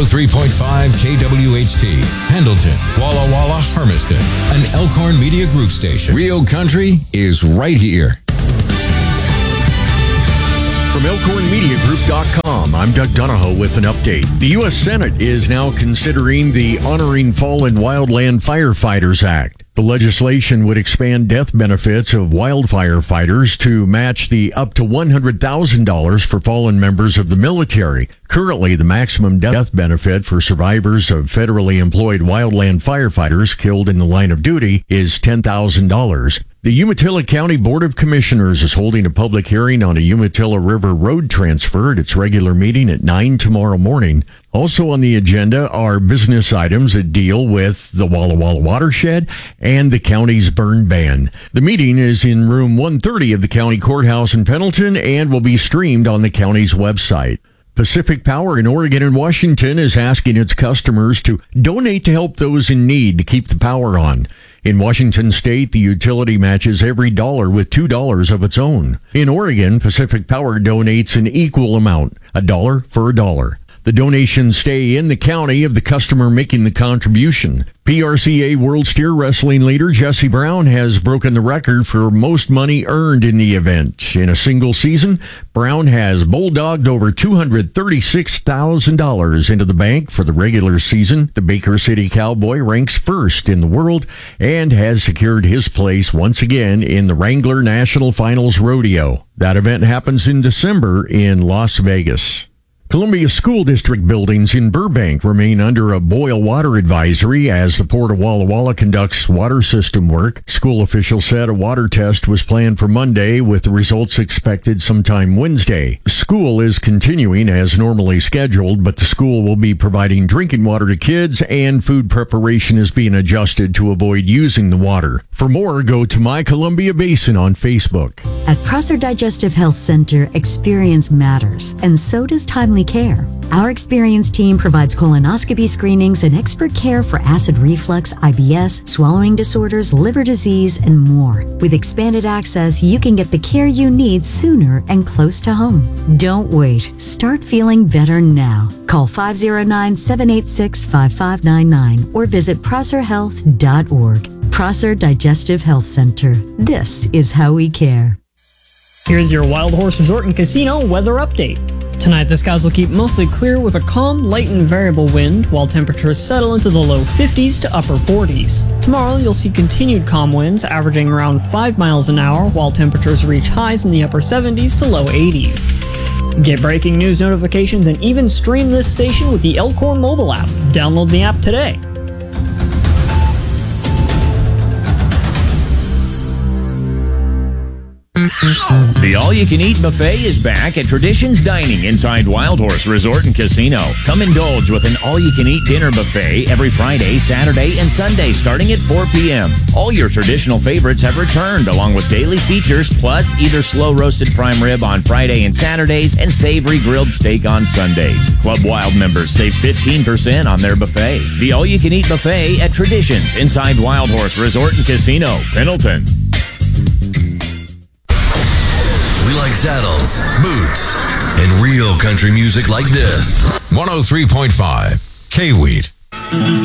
103.5 KWHT, Pendleton, Walla Walla, Hermiston, an Elkhorn Media Group station. Real country is right here. From ElkhornMediaGroup.com, I'm Doug Donahoe with an update. The U.S. Senate is now considering the Honoring Fallen Wildland Firefighters Act. The legislation would expand death benefits of wildfire fighters to match the up to $100,000 for fallen members of the military. Currently, the maximum death benefit for survivors of federally employed wildland firefighters killed in the line of duty is $10,000. The Umatilla County Board of Commissioners is holding a public hearing on a Umatilla River road transfer at its regular meeting at 9 tomorrow morning. Also on the agenda are business items that deal with the Walla Walla watershed and the county's burn ban. The meeting is in room 130 of the county courthouse in Pendleton and will be streamed on the county's website. Pacific Power in Oregon and Washington is asking its customers to donate to help those in need to keep the power on. In Washington state, the utility matches every dollar with $2 of its own. In Oregon, Pacific Power donates an equal amount, $1 for $1. The donations stay in the county of the customer making the contribution. PRCA World Steer Wrestling leader Jesse Brown has broken the record for most money earned in the event. In a single season, Brown has bulldogged over $236,000 into the bank for the regular season. The Baker City Cowboy ranks first in the world and has secured his place once again in the Wrangler National Finals Rodeo. That event happens in December in Las Vegas. Columbia School District buildings in Burbank remain under a boil water advisory as the Port of Walla Walla conducts water system work. School officials said a water test was planned for Monday with the results expected sometime Wednesday. School is continuing as normally scheduled, but the school will be providing drinking water to kids and food preparation is being adjusted to avoid using the water. For more, go to My Columbia Basin on Facebook. At Prosser Digestive Health Center, experience matters, and so does timely care. Our experienced team provides colonoscopy screenings and expert care for acid reflux, IBS, swallowing disorders, liver disease, and more. With expanded access, you can get the care you need sooner and close to home. Don't wait. Start feeling better now. Call 509-786-5599 or visit prosserhealth.org. Prosser Digestive Health Center. This is how we care. Here's your Wild Horse Resort and Casino weather update. Tonight, the skies will keep mostly clear with a calm, light and variable wind, while temperatures settle into the low 50s to upper 40s. Tomorrow, you'll see continued calm winds averaging around 5 miles an hour, while temperatures reach highs in the upper 70s to low 80s. Get breaking news notifications and even stream this station with the Elkhorn mobile app. Download the app today. The all-you-can-eat buffet is back at Traditions Dining inside Wild Horse Resort and Casino. Come indulge with an all-you-can-eat dinner buffet every Friday, Saturday, and Sunday starting at 4 p.m. All your traditional favorites have returned, along with daily features, plus either slow-roasted prime rib on Friday and Saturdays and savory grilled steak on Sundays. Club Wild members save 15% on their buffet. The all-you-can-eat buffet at Traditions inside Wild Horse Resort and Casino, Pendleton. We like saddles, boots, and real country music like this. 103.5 K-Wheat.